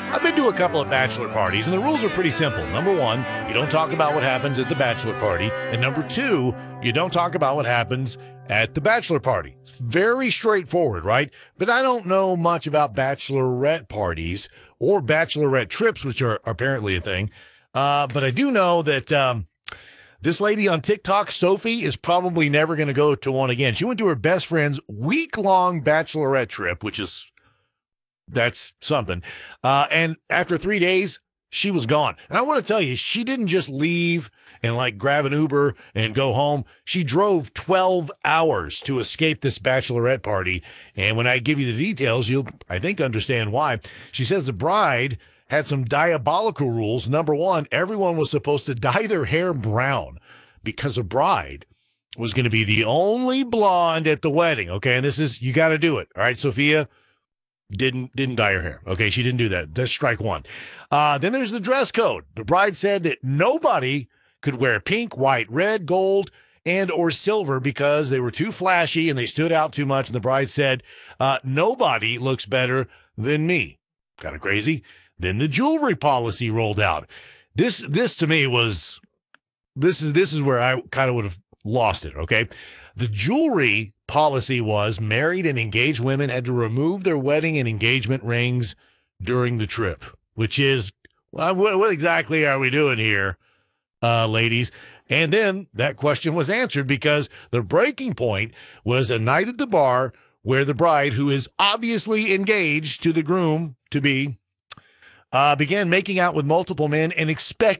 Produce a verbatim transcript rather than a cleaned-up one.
I've been to a couple of bachelor parties, and the rules are pretty simple. Number one, you don't talk about what happens at the bachelor party. And number two, you don't talk about what happens at the bachelor party. It's very straightforward, right? But I don't know much about bachelorette parties or bachelorette trips, which are apparently a thing. Uh, but I do know that um, this lady on TikTok, Sophie, is probably never going to go to one again. She went to her best friend's week-long bachelorette trip, which is That's something. Uh, and after three days, she was gone. And I want to tell you, she didn't just leave and like grab an Uber and go home. She drove twelve hours to escape this bachelorette party. And when I give you the details, you'll, I think, understand why. She says the bride had some diabolical rules. Number one, everyone was supposed to dye their hair brown because a bride was going to be the only blonde at the wedding. Okay. And this is, you got to do it. All right, Sophia. Didn't didn't dye her hair. Okay, she didn't do that. That's strike one. Uh, then there's the dress code. The bride said that nobody could wear pink, white, red, gold, and or silver because they were too flashy and they stood out too much. And the bride said, uh, nobody looks better than me. Kind of crazy. Then the jewelry policy rolled out. This this to me was this is this is where I kind of would have lost it. Okay, the jewelry policy was married and engaged women had to remove their wedding and engagement rings during the trip, which is, well, what, what exactly are we doing here, uh, ladies? And then that question was answered because the breaking point was a night at the bar where the bride, who is obviously engaged to the groom to be, uh, began making out with multiple men and expect